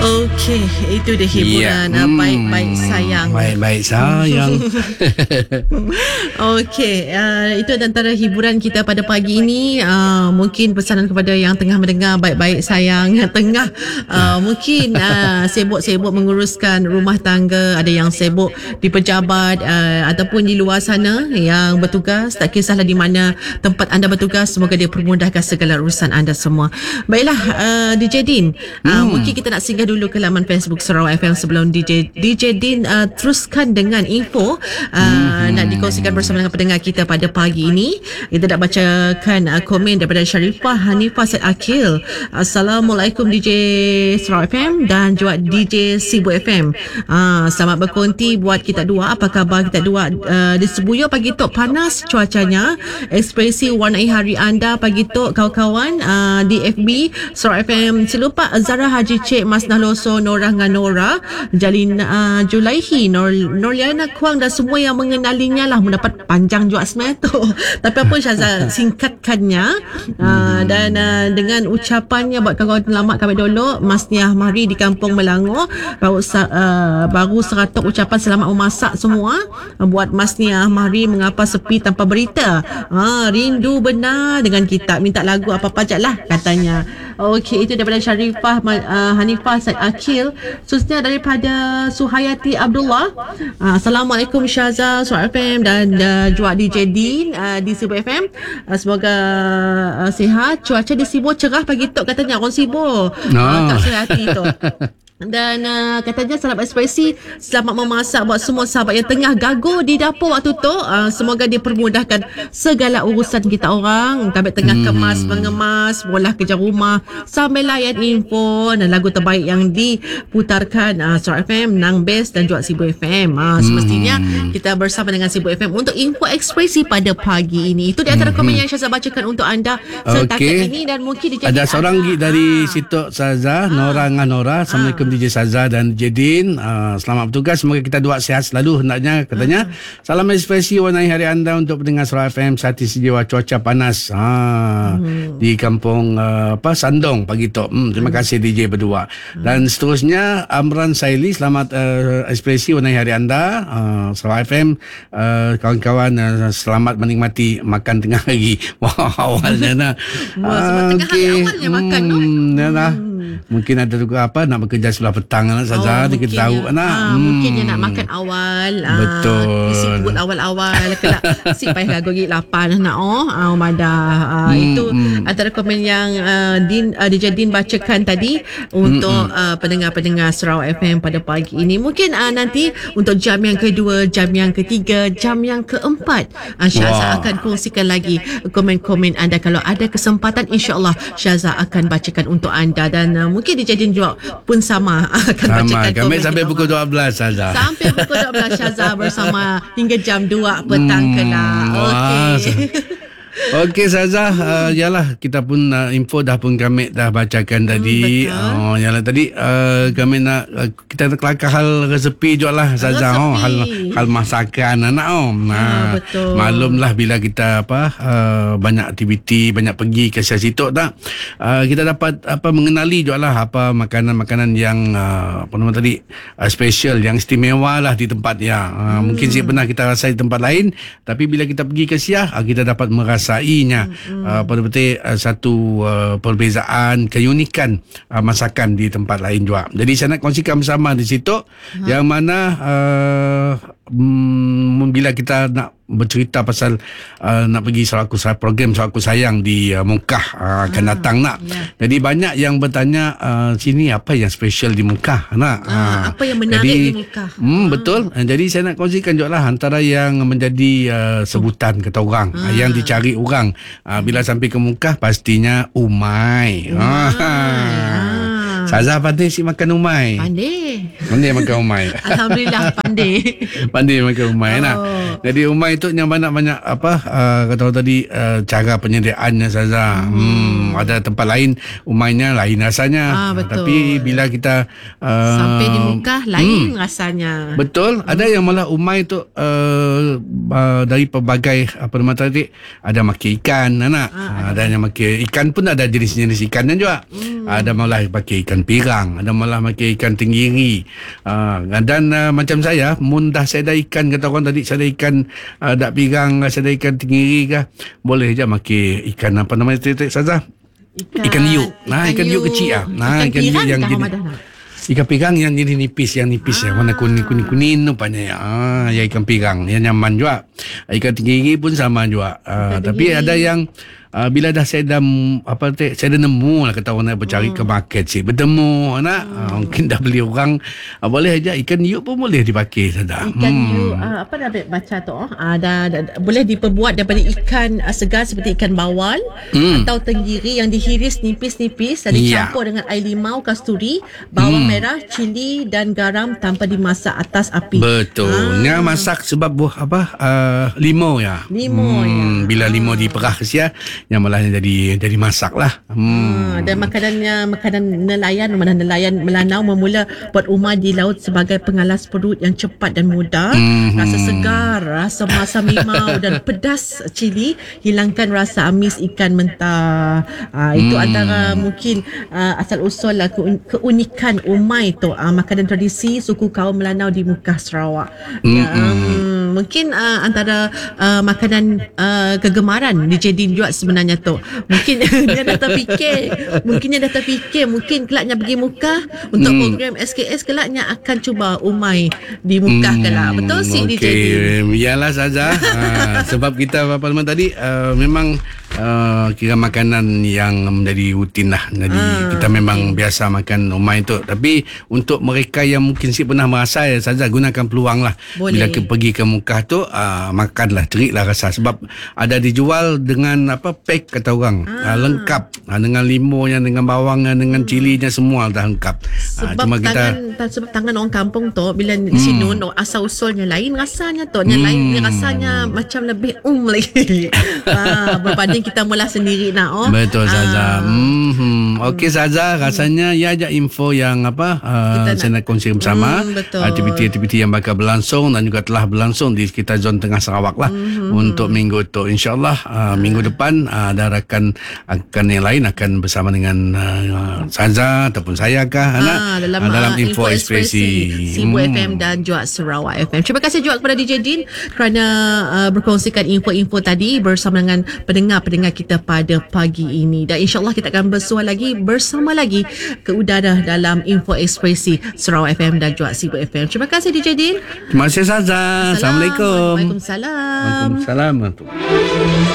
Okey, itu dia hiburan baik-baik sayang. Baik-baik sayang. Okey, itu antara hiburan kita pada pagi ini. Mungkin pesanan kepada yang tengah mendengar baik-baik sayang, yang tengah mungkin sibuk-sibuk menguruskan rumah tangga, ada yang sibuk di pejabat ataupun di luar sana yang bertugas, tak kisahlah di mana tempat anda bertugas, semoga dia permudahkan segala urusan anda semua. Baiklah, DJ Din, mungkin kita nak singgah dulu ke laman Facebook Sarawak FM sebelum DJ Din teruskan dengan info nak dikongsikan bersama dengan pendengar kita pada pagi ini. Kita nak bacakan komen daripada Sharifah Hanifah Said Akil. Assalamualaikum DJ Sarawak FM dan juga DJ Sibu FM. Selamat berkonti buat kita dua. Apa khabar kita dua di Sebuyo pagi tu? Panas cuacanya. Ekspresi warnai hari anda pagi tu kawan-kawan di FB Sarawak FM. Silupa Zara Haji Cik Mas Nahloso, Nora Nganora, Jalina Julaihi, Norliana Kuang dan semua yang mengenalinya lah. Mendapat panjang juga sebenarnya tu. Tapi apa Syazal singkatkannya dan dengan ucapannya buat kawan-kawan selamat kami dulu Mas Niah Mahri di Kampung Melangor baru seratus ucapan selamat memasak semua buat Mas Niah Mahri. Mengapa sepi tanpa berita? Rindu benar dengan kita, minta lagu apa-apa je lah katanya. Okey, itu daripada Sharifah Hanifah Said Akil. Seterusnya daripada Suhayati Abdullah. Assalamualaikum Syazal Suara FM dan juga DJ Din di Sibu FM. Semoga sihat. Cuaca di Sibu cerah pagi tu katanya orang Sibu. Kak Suhayati tu. Dan katanya selamat ekspresi, selamat memasak buat semua sahabat yang tengah gaguh di dapur waktu tu. Semoga dipermudahkan segala urusan kita orang. Kami tengah mengemas bola kerja rumah sambil layan info dan lagu terbaik yang diputarkan Sarawak FM, Nang Best dan juga Sibu FM. Semestinya kita bersama dengan Sibu FM untuk info ekspresi pada pagi ini. Itu di antara komen yang saya bacakan untuk anda setakat ini. Dan mungkin ada seorang dari Sitok Saza, Nora Nganora. Assalamualaikum DJ Saza dan DJ Din. Selamat bertugas, semoga kita dua sihat selalu hendaknya katanya. Salam ekspresi warnai hari anda untuk pendengar Sarawak FM saat istimewa cuaca panas di kampung Sandong pagi tu. Terima kasih DJ berdua. Dan seterusnya Amran Saili, selamat ekspresi warnai hari anda Sarawak FM. Kawan-kawan selamat menikmati makan tengah hari. Wah, awalnya nak tengah hari awalnya makan tu. Mungkin ada juga nak bekerja sebelah petang saja kita tahu mungkin dia nak makan awal. Betul. Disebut awal-awal kelak si payah gigi 8 nak madah. Itu antara komen yang DJ Din bacakan tadi untuk pendengar-pendengar Sarawak FM pada pagi ini. Mungkin nanti untuk jam yang kedua, jam yang ketiga, jam yang keempat, Syazah akan kongsikan lagi komen-komen anda. Kalau ada kesempatan, insya-Allah Syazah akan bacakan untuk anda. Dan mungkin DJ Din juga pun sama akan bacakan kami sampai pukul 12 saja. Sampai pukul 12 Syazah bersama hingga jam 2 petang kelak. Okey. Okey Saza, yalah kita pun info dah pun kami dah bacakan tadi. Yalah tadi kami nak kita nak kelakar hal resepi juga lah Saza. Hal masakan anak betul. Maklumlah bila kita banyak aktiviti, banyak pergi ke situ tak kita dapat mengenali juga lah apa makanan-makanan yang apa nama tadi special, yang istimewa lah di tempat mungkin pernah kita rasa di tempat lain, tapi bila kita pergi ke Siah kita dapat merasainya betul-betul satu perbezaan, keunikan masakan di tempat lain juga. Jadi saya nak kongsikan bersama di situ yang mana bila kita nak bercerita pasal nak pergi program Sarawak Sayang di Mungkah akan datang nak. Jadi banyak yang bertanya sini apa yang special di Mungkah nak. Apa yang menarik di Mungkah. Betul. Jadi saya nak kongsikan juga lah antara yang menjadi sebutan kata orang yang dicari orang bila sampai ke Mungkah pastinya umai. Saza pandai si makan umai? Pandai. Pandai makan umai. Alhamdulillah pandai. Pandai makan umai lah. Jadi umai tu yang banyak-banyak kata orang tadi cara penyediaannya saja. Ada tempat lain umainya lain rasanya. Betul. Tapi bila kita Sampai di Mekah lain rasanya. Betul. Ada yang malah umai tu dari pelbagai nama tadi, ada makan ikan anak. Ada yang makan ikan pun ada jenis-jenis ikannya juga. Ada malah pakai ikan pirang, ada malah pakai ikan tenggiri. Dan macam saya, dah saya ada ikan, kata orang tadi saya ada ikan dak pirang, saya ada ikan tenggiri ke, boleh je makan ikan apa namanya tadi Saza? Ikan liuk. Ikan liuk kecil ah. Ikan liuk yang jenis ikan pirang yang jadi nipis, yang warna kuning rupanya. Ya ikan pirang yang nyaman juga. Ikan tenggiri pun sama juga. Tapi ada yang bila dah saya dah saya dah nemu lah, kata orang nak bercari ke market sih, bertemu anak mungkin dah beli orang, boleh aja ikan liuk pun boleh dipakai saja. Ikan liuk apa dah baca tu boleh diperbuat daripada ikan segar seperti ikan bawal atau tenggiri yang dihiris nipis-nipis dan dicampur dengan air limau, kasturi, bawang merah, cili dan garam tanpa dimasak atas api. Betul. Nya masak sebab limau ya. Bila limau diperah kesia, yang malah jadi masak lah. Dan makanan nelayan Melanau memula buat umai di laut sebagai pengalas perut yang cepat dan mudah. Rasa segar, rasa masam limau dan pedas cili hilangkan rasa amis ikan mentah. Itu antara mungkin asal usul lah keunikan umai tu, makanan tradisi suku kaum Melanau di Mekah, Sarawak. Mungkin antara makanan kegemaran DJ Din juga sebenarnya tu. Mungkin dia dah terfikir mungkin kelaknya pergi Mekah untuk program SKS, kelaknya akan cuba umai di Mekah kelak. Betul sih DJ Din? Yalah saja. Sebab kita apa nama tadi memang kira makanan yang menjadi rutin lah. Jadi kita memang biasa makan umai tu. Tapi untuk mereka yang mungkin pernah merasa saja, gunakan peluang lah. Bila pergi ke Mekah tu, makanlah, teriklah rasa. Sebab ada dijual dengan pack kata orang, lengkap, dengan limunya, dengan bawangnya, dengan cilinya, semua dah lengkap. Sebab tangan orang kampung tu bila disinun, asal usulnya lain rasanya tu. Yang lain rasanya macam lebih lagi. Berbanding kita mula sendiri nak. Betul Saza. Okey Saza, rasanya ya ada info yang saya nak kongsi bersama. Aktiviti-aktiviti yang bakal berlangsung dan juga telah berlangsung di sekitar zon Tengah Sarawak lah untuk minggu tu. InsyaAllah minggu depan ada akan yang lain akan bersama dengan Saza ataupun saya kah dalam info ekspresi Sibu FM dan juga Sarawak FM. Terima kasih juga kepada DJ Din kerana berkongsikan info-info tadi bersama dengan pendengar-pendengar kita pada pagi ini. Dan insyaAllah kita akan bersua lagi, bersama lagi ke udara dalam info ekspresi Sarawak FM dan juga Sibu FM. Terima kasih DJ Din. Terima kasih Saza. Assalamualaikum. Waalaikumsalam. Waalaikumsalam.